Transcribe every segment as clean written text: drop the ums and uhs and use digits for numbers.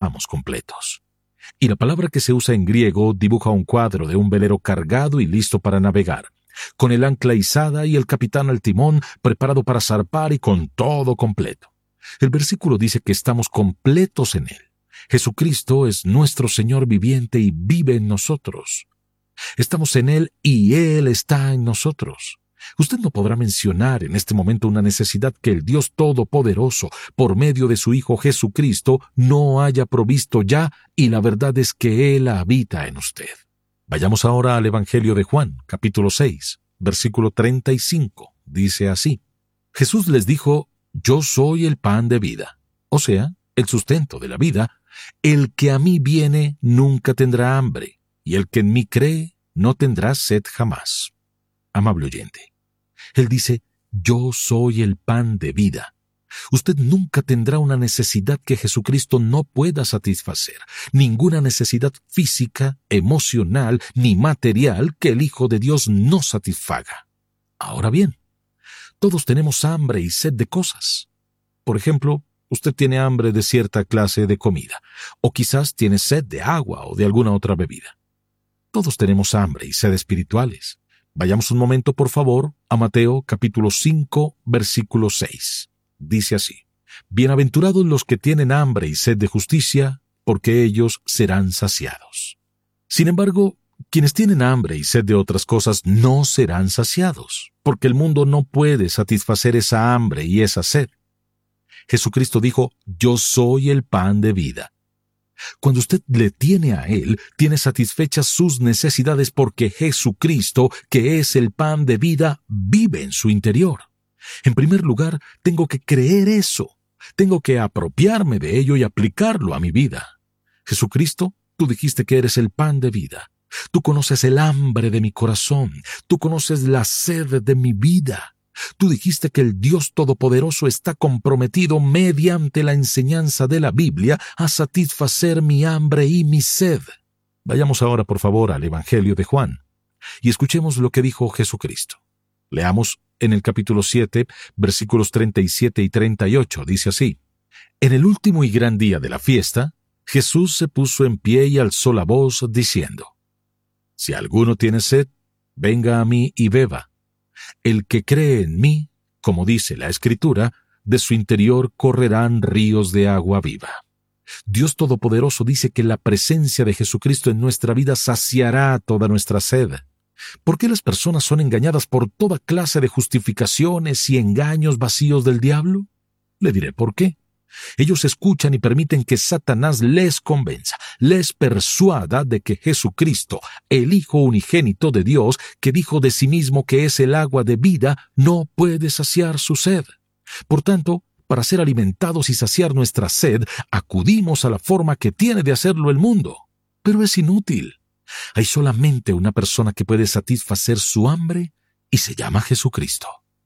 estamos completos. Y la palabra que se usa en griego dibuja un cuadro de un velero cargado y listo para navegar, con el ancla izada y el capitán al timón, preparado para zarpar y con todo completo. El versículo dice que estamos completos en Él. Jesucristo es nuestro Señor viviente y vive en nosotros. Estamos en Él y Él está en nosotros. Usted no podrá mencionar en este momento una necesidad que el Dios Todopoderoso, por medio de su Hijo Jesucristo, no haya provisto ya, y la verdad es que Él habita en usted. Vayamos ahora al Evangelio de Juan, capítulo 6, versículo 35. Dice así: Jesús les dijo: Yo soy el pan de vida, o sea, el sustento de la vida. El que a mí viene nunca tendrá hambre, y el que en mí cree no tendrá sed jamás. Amable oyente, Él dice: Yo soy el pan de vida. Usted nunca tendrá una necesidad que Jesucristo no pueda satisfacer, ninguna necesidad física, emocional ni material que el Hijo de Dios no satisfaga. Ahora bien, todos tenemos hambre y sed de cosas. Por ejemplo, usted tiene hambre de cierta clase de comida, o quizás tiene sed de agua o de alguna otra bebida. Todos tenemos hambre y sed espirituales. Vayamos un momento, por favor, a Mateo capítulo 5, versículo 6. Dice así: Bienaventurados los que tienen hambre y sed de justicia, porque ellos serán saciados. Sin embargo, quienes tienen hambre y sed de otras cosas no serán saciados, porque el mundo no puede satisfacer esa hambre y esa sed. Jesucristo dijo: Yo soy el pan de vida. Cuando usted le tiene a Él, tiene satisfechas sus necesidades porque Jesucristo, que es el pan de vida, vive en su interior. En primer lugar, tengo que creer eso. Tengo que apropiarme de ello y aplicarlo a mi vida. Jesucristo, tú dijiste que eres el pan de vida. Tú conoces el hambre de mi corazón. Tú conoces la sed de mi vida. Tú dijiste que el Dios Todopoderoso está comprometido mediante la enseñanza de la Biblia a satisfacer mi hambre y mi sed. Vayamos ahora, por favor, al Evangelio de Juan y escuchemos lo que dijo Jesucristo. Leamos en el capítulo 7, versículos 37 y 38. Dice así: En el último y gran día de la fiesta, Jesús se puso en pie y alzó la voz diciendo: Si alguno tiene sed, venga a mí y beba. El que cree en mí, como dice la Escritura, de su interior correrán ríos de agua viva. Dios Todopoderoso dice que la presencia de Jesucristo en nuestra vida saciará toda nuestra sed. ¿Por qué las personas son engañadas por toda clase de justificaciones y engaños vacíos del diablo? Le diré por qué. Ellos escuchan y permiten que Satanás les convenza, les persuada de que Jesucristo, el Hijo unigénito de Dios, que dijo de sí mismo que es el agua de vida, no puede saciar su sed. Por tanto, para ser alimentados y saciar nuestra sed, acudimos a la forma que tiene de hacerlo el mundo. Pero es inútil. Hay solamente una persona que puede satisfacer su hambre y se llama Jesucristo.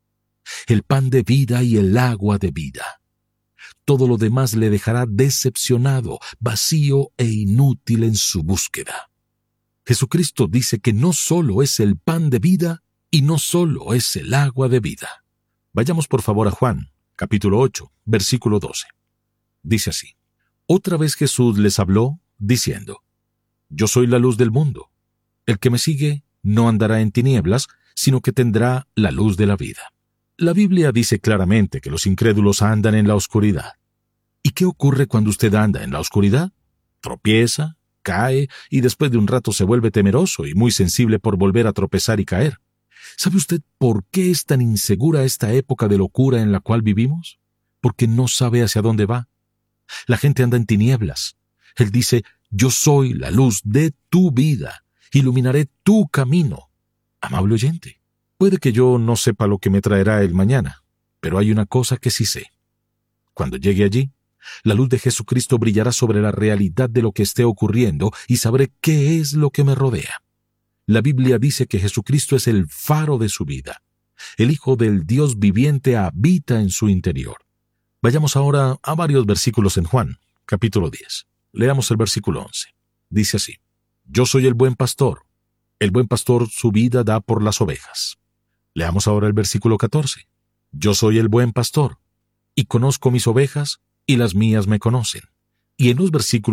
El pan de vida y el agua de vida. Todo lo demás le dejará decepcionado, vacío e inútil en su búsqueda. Jesucristo dice que no solo es el pan de vida y no solo es el agua de vida. Vayamos por favor a Juan, capítulo 8, versículo 12. Dice así: Otra vez Jesús les habló, diciendo: Yo soy la luz del mundo. El que me sigue no andará en tinieblas, sino que tendrá la luz de la vida. La Biblia dice claramente que los incrédulos andan en la oscuridad. ¿Y qué ocurre cuando usted anda en la oscuridad? Tropieza, cae y después de un rato se vuelve temeroso y muy sensible por volver a tropezar y caer. ¿Sabe usted por qué es tan insegura esta época de locura en la cual vivimos? Porque no sabe hacia dónde va. La gente anda en tinieblas. Él dice: Yo soy la luz de tu vida, iluminaré tu camino. Amable oyente, puede que yo no sepa lo que me traerá el mañana, pero hay una cosa que sí sé. Cuando llegue allí, la luz de Jesucristo brillará sobre la realidad de lo que esté ocurriendo y sabré qué es lo que me rodea. La Biblia dice que Jesucristo es el faro de su vida. El Hijo del Dios viviente habita en su interior. Vayamos ahora a varios versículos en Juan, capítulo 10. Leamos el versículo 11. Dice así: Yo soy el buen pastor. El buen pastor su vida da por las ovejas. Leamos ahora el versículo 14. Yo soy el buen pastor, y conozco mis ovejas, y las mías me conocen. Y en los versículos